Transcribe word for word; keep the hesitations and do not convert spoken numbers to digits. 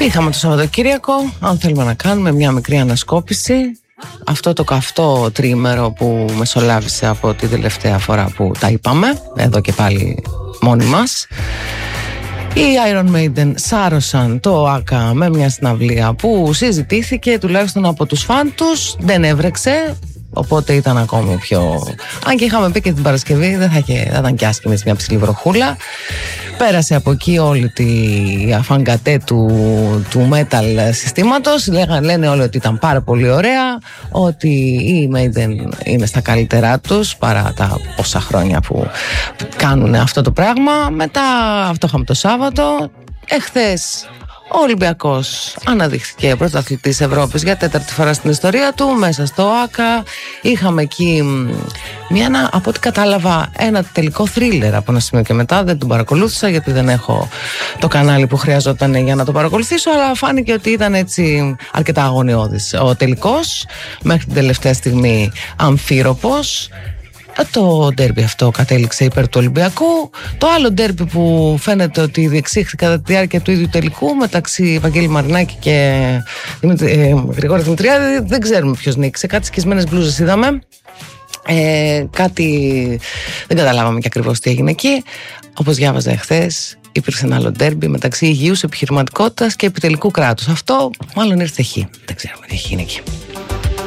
Είχαμε το Σαββατοκύριακο, αν θέλουμε να κάνουμε μια μικρή ανασκόπηση, αυτό το καυτό τριήμερο που μεσολάβησε από την τελευταία φορά που τα είπαμε, εδώ και πάλι μόνοι μας. Οι Iron Maiden σάρωσαν το ΆΚΑ με μια συναυλία που συζητήθηκε τουλάχιστον από τους φαν τους, δεν έβρεξε, οπότε ήταν ακόμη πιο... Αν και είχαμε πει και την Παρασκευή, δεν θα, και... θα ήταν και άσχημη μια ψηλή βροχούλα. Πέρασε από εκεί όλη τη αφαγκατέ του, του metal συστήματος. Λέγαν, λένε όλοι ότι ήταν πάρα πολύ ωραία, ότι οι Maiden είναι στα καλύτερά τους παρά τα πόσα χρόνια που κάνουν αυτό το πράγμα. Μετά αυτό είχαμε το Σάββατο. Εχθές ο Ολυμπιακός αναδείχθηκε πρωταθλητής Ευρώπης για τέταρτη φορά στην ιστορία του μέσα στο ΆΚΑ. Είχαμε εκεί μια, από ό,τι κατάλαβα, ένα τελικό θρίλερ από ένα σημείο και μετά. Δεν τον παρακολούθησα γιατί δεν έχω το κανάλι που χρειαζόταν για να το παρακολουθήσω, αλλά φάνηκε ότι ήταν έτσι αρκετά αγωνιώδης ο τελικός, μέχρι την τελευταία στιγμή αμφίροπος. Το ντέρμπι αυτό κατέληξε υπέρ του Ολυμπιακού. Το άλλο ντέρμπι που φαίνεται ότι διεξήχθη κατά τη διάρκεια του ίδιου τελικού μεταξύ Βαγγέλη Μαρινάκη και ε, Γρηγόρη Δημητριάδη, δεν ξέρουμε ποιος νίκησε. Κάτι σκισμένες μπλούζες είδαμε, ε, κάτι δεν καταλάβαμε και ακριβώς τι έγινε εκεί. Όπως διάβαζα εχθές, υπήρξε ένα άλλο ντέρμπι μεταξύ υγιούς επιχειρηματικότητας και επιτελικού κράτους. Αυτό μάλλον ήρθε χ. Δεν ξέρουμε τι έχει γίνει εκεί.